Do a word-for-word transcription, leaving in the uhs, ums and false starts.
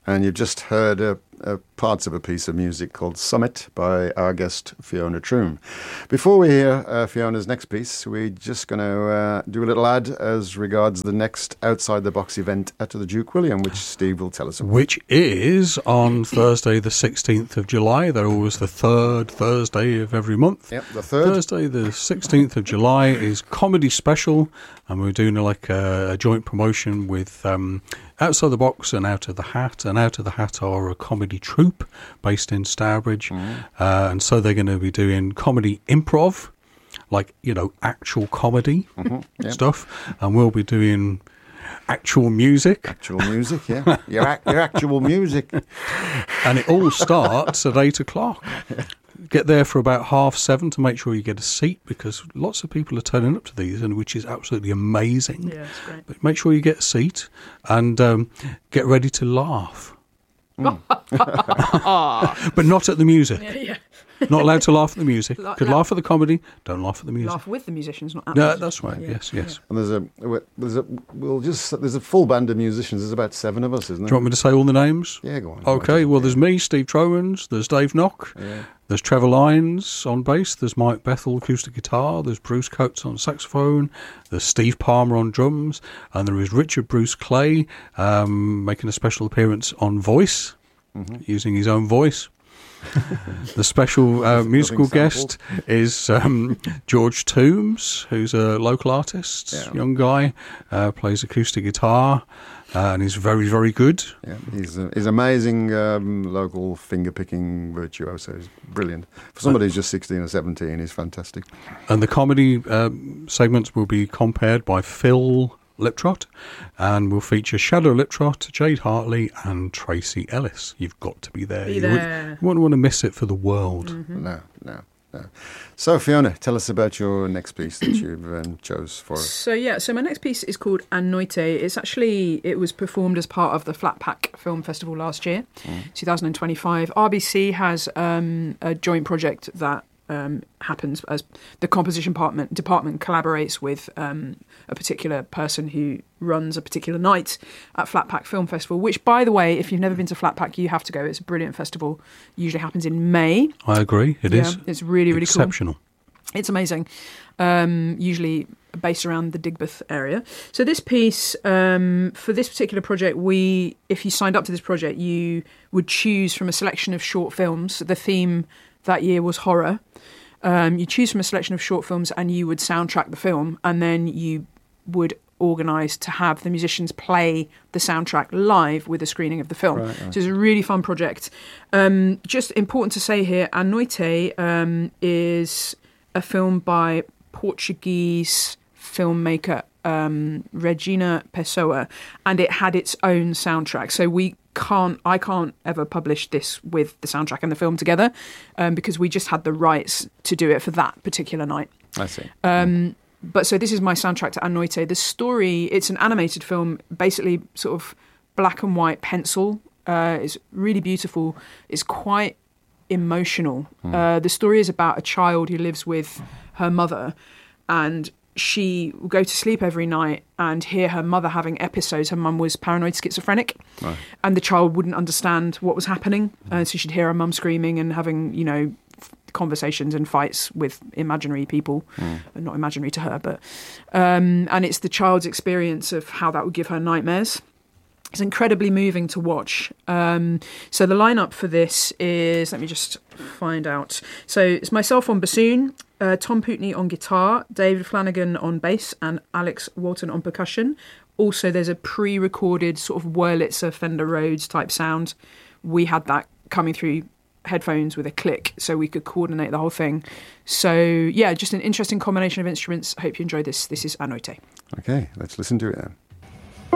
And you've just heard uh, uh, parts of a piece of music called Summit by our guest Fiona Troom. Before we hear uh, Fiona's next piece, we're just going to uh, do a little ad as regards the next Outside the Box event at the Duke William, which Steve will tell us about. Which is on Thursday the sixteenth of July. They're always the third Thursday of every month. Yep, the third. Thursday the sixteenth of July is Comedy Special, and we're doing like a, a joint promotion with um, Outside the Box and Out of the Hat. And Out of the Hat are a comedy troupe based in Stourbridge. Mm. Uh, and so they're going to be doing comedy improv, like, you know, actual comedy mm-hmm. yep. stuff. And we'll be doing actual music. Actual music, yeah. your, ac- your actual music. And it all starts at eight o'clock. Get there for about half seven to make sure you get a seat, because lots of people are turning up to these, and which is absolutely amazing. Yeah, it's great. But make sure you get a seat and um, get ready to laugh. Mm. But not at the music. Yeah, yeah. Not allowed to laugh at the music. La- Could la- laugh at the comedy. Don't laugh at the music. Laugh with the musicians, not at No, the that's right. yeah. Yes, yes. And there's a there's a we'll just there's a full band of musicians. There's about seven of us, isn't there? Do you want me to say all the names? Yeah, go on. Okay. Well, there's me, Steve Tromans. There's Dave Knock. Yeah. There's Trevor Lyons on bass. There's Mike Bethel acoustic guitar. There's Bruce Coates on saxophone. There's Steve Palmer on drums, and there is Richard Bruce Clay um, making a special appearance on voice, mm-hmm. using his own voice. The special uh, musical guest is um, George Toombs, who's a local artist, yeah. young guy, uh, plays acoustic guitar, uh, and he's very, very good. Yeah, he's a, he's amazing um, local finger-picking virtuoso. He's brilliant. For somebody who's just sixteen or seventeen, he's fantastic. And the comedy um, segments will be compared by Phil Liptrot, and will feature Shadow Liptrot, Jade Hartley, and Tracy Ellis. You've got to be there. Be you, there. Would, you wouldn't want to miss it for the world. Mm-hmm. No, no, no. So, Fiona, tell us about your next piece that you've um, chose for us. So, yeah, so my next piece is called A Noite. It's actually, it was performed as part of the Flat Pack Film Festival last year, mm. twenty twenty-five. R B C has um, a joint project that Um, happens as the composition department, department collaborates with um, a particular person who runs a particular night at Flat Pack Film Festival, which, by the way, if you've never been to Flat Pack, you have to go. It's a brilliant festival. Usually happens in May. I agree. It yeah, is. It's really, really exceptional. Cool. It's amazing. Um, usually based around the Digbeth area. So this piece, um, for this particular project, we, if you signed up to this project, you would choose from a selection of short films. The theme that year was horror. Um, you choose from a selection of short films and you would soundtrack the film, and then you would organise to have the musicians play the soundtrack live with a screening of the film. Right, right. So it's a really fun project. Um, just important to say here, A Noite um, is a film by Portuguese filmmaker um, Regina Pessoa, and it had its own soundtrack. So we can't, I can't ever publish this with the soundtrack and the film together um, because we just had the rights to do it for that particular night. I see. Um, but so this is my soundtrack to A Noite. The story, it's an animated film, basically sort of black and white pencil. Uh, it's really beautiful. It's quite emotional. Mm. Uh, the story is about a child who lives with her mother, and she will go to sleep every night and hear her mother having episodes. Her mum was paranoid schizophrenic, right. and the child wouldn't understand what was happening. Mm. Uh, so she'd hear her mum screaming and having, you know, conversations and fights with imaginary people. Mm. Not imaginary to her, but... Um, and it's the child's experience of how that would give her nightmares. It's incredibly moving to watch. Um, so the lineup for this is, let me just find out. So it's myself on bassoon, uh, Tom Putney on guitar, David Flanagan on bass, and Alex Walton on percussion. Also, there's a pre-recorded sort of Wurlitzer Fender Rhodes type sound. We had that coming through headphones with a click, so we could coordinate the whole thing. So yeah, just an interesting combination of instruments. I hope you enjoy this. This is A Noite. Okay, let's listen to it then.